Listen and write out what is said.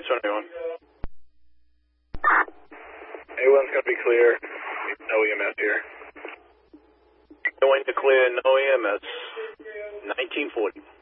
21. A1's going to be clear. No EMS here. Going to clear, no EMS. 1940.